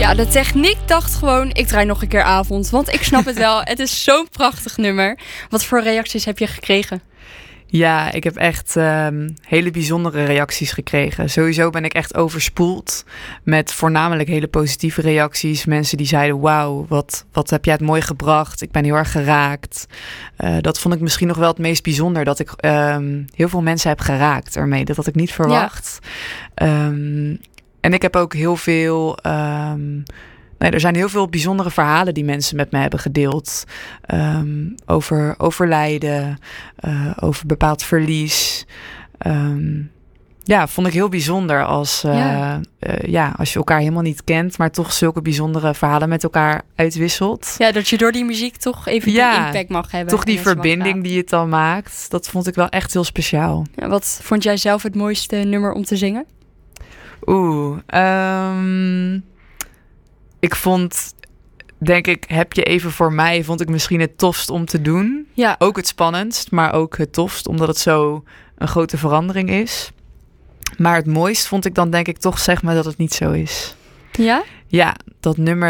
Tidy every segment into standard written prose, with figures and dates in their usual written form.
Ja, de techniek dacht gewoon, ik draai nog een keer avond. Want ik snap het wel, het is zo'n prachtig nummer. Wat voor reacties heb je gekregen? Ja, ik heb echt hele bijzondere reacties gekregen. Sowieso ben ik echt overspoeld met voornamelijk hele positieve reacties. Mensen die zeiden, wauw, wat heb jij het mooi gebracht. Ik ben heel erg geraakt. Dat vond ik misschien nog wel het meest bijzonder. Dat ik heel veel mensen heb geraakt ermee. Dat had ik niet verwacht. Ja. En ik heb ook heel veel... er zijn heel veel bijzondere verhalen die mensen met me hebben gedeeld. Over overlijden, over bepaald verlies. Vond ik heel bijzonder als je elkaar helemaal niet kent, maar toch zulke bijzondere verhalen met elkaar uitwisselt. Ja, dat je door die muziek toch even die impact mag hebben. Toch die verbinding die het dan maakt. Dat vond ik wel echt heel speciaal. Ja, wat vond jij zelf het mooiste nummer om te zingen? Ik vond, denk ik, heb je even voor mij, vond ik misschien het tofst om te doen. Ja. Ook het spannendst, maar ook het tofst, omdat het zo een grote verandering is. Maar het mooist vond ik dan denk ik toch, zeg maar, dat het niet zo is. Ja? Ja, dat nummer,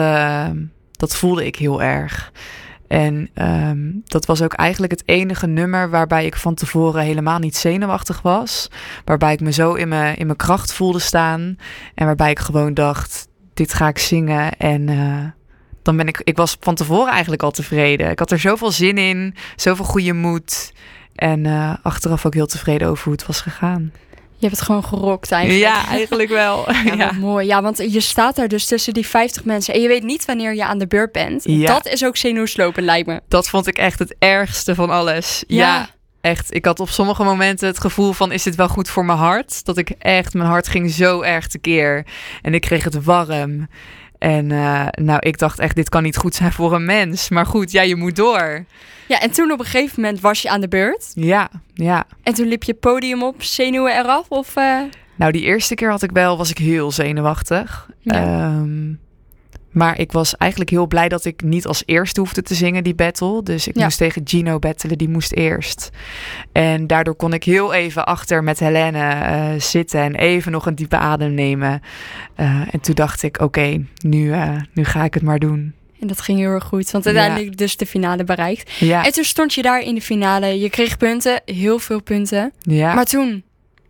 dat voelde ik heel erg. En dat was ook eigenlijk het enige nummer waarbij ik van tevoren helemaal niet zenuwachtig was. Waarbij ik me zo in mijn kracht voelde staan. En waarbij ik gewoon dacht, dit ga ik zingen. En dan ben ik was van tevoren eigenlijk al tevreden. Ik had er zoveel zin in, zoveel goede moed. En achteraf ook heel tevreden over hoe het was gegaan. Je hebt het gewoon gerokt eigenlijk. Ja, eigenlijk wel. Ja, mooi. Ja, want je staat daar dus tussen die 50 mensen. En je weet niet wanneer je aan de beurt bent. Ja. Dat is ook zenuwslopend, lijkt me. Dat vond ik echt het ergste van alles. Ja, echt. Ik had op sommige momenten het gevoel van, is dit wel goed voor mijn hart? Dat ik echt, mijn hart ging zo erg tekeer. En ik kreeg het warm. En ik dacht echt, dit kan niet goed zijn voor een mens. Maar goed, ja, je moet door. Ja, en toen op een gegeven moment was je aan de beurt. Ja. En toen liep je podium op, zenuwen eraf? Of, Nou, die eerste keer was ik heel zenuwachtig. Ja. Maar ik was eigenlijk heel blij dat ik niet als eerste hoefde te zingen, die battle. Dus ik moest tegen Gino battelen, die moest eerst. En daardoor kon ik heel even achter met Helene zitten en even nog een diepe adem nemen. En toen dacht ik, oké, nu ga ik het maar doen. En dat ging heel erg goed, want uiteindelijk dus de finale bereikt. Ja. En toen stond je daar in de finale. Je kreeg punten, heel veel punten. Ja. Maar toen...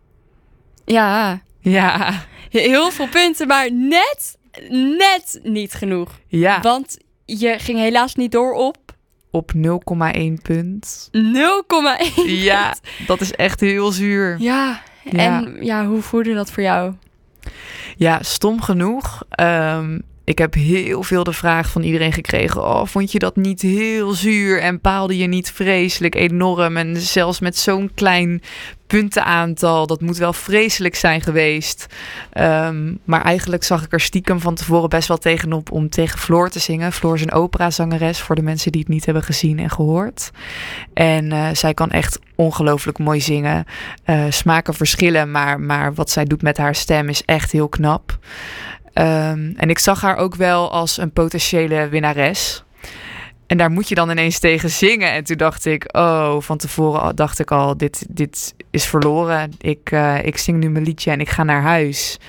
Ja. Heel veel punten, maar net niet genoeg. Ja. Want je ging helaas niet door op 0,1 punt. 0,1. Ja, dat is echt heel zuur. Ja. En hoe voelde dat voor jou? Ja, stom genoeg. Ik heb heel veel de vraag van iedereen gekregen. Oh, vond je dat niet heel zuur? En paalde je niet vreselijk enorm? En zelfs met zo'n klein puntenaantal. Dat moet wel vreselijk zijn geweest. Maar eigenlijk zag ik er stiekem van tevoren best wel tegenop om tegen Floor te zingen. Floor is een operazangeres voor de mensen die het niet hebben gezien en gehoord. En zij kan echt ongelooflijk mooi zingen. Smaken verschillen, maar wat zij doet met haar stem is echt heel knap. En ik zag haar ook wel als een potentiële winnares. En daar moet je dan ineens tegen zingen. En toen dacht ik, van tevoren dacht ik al, dit is verloren. Ik zing nu mijn liedje en ik ga naar huis.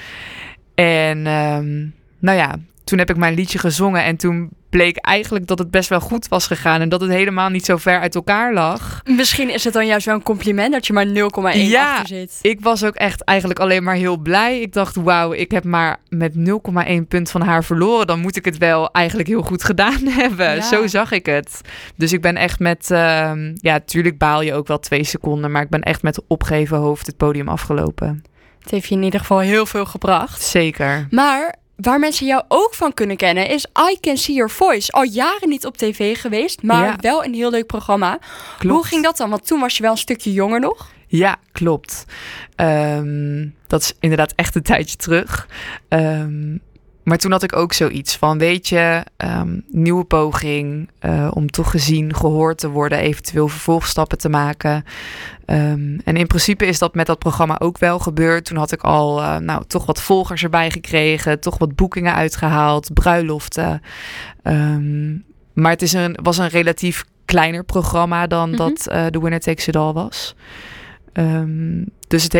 En toen heb ik mijn liedje gezongen. En toen bleek eigenlijk dat het best wel goed was gegaan. En dat het helemaal niet zo ver uit elkaar lag. Misschien is het dan juist wel een compliment dat je maar 0,1 achter zit. Ik was ook echt eigenlijk alleen maar heel blij. Ik dacht, wauw, ik heb maar met 0,1 punt van haar verloren. Dan moet ik het wel eigenlijk heel goed gedaan hebben. Ja. Zo zag ik het. Dus ik ben echt met... tuurlijk baal je ook wel 2 seconden. Maar ik ben echt met opgeheven hoofd het podium afgelopen. Het heeft je in ieder geval heel veel gebracht. Zeker. Maar... waar mensen jou ook van kunnen kennen is I Can See Your Voice. Al jaren niet op tv geweest, maar wel een heel leuk programma. Klopt. Hoe ging dat dan? Want toen was je wel een stukje jonger nog. Ja, klopt. Dat is inderdaad echt een tijdje terug. Maar toen had ik ook zoiets van, weet je, nieuwe poging om toch gezien, gehoord te worden, eventueel vervolgstappen te maken. En in principe is dat met dat programma ook wel gebeurd. Toen had ik al toch wat volgers erbij gekregen, toch wat boekingen uitgehaald, bruiloften. Maar het was een relatief kleiner programma dan dat The Winner Takes It All was. Dus het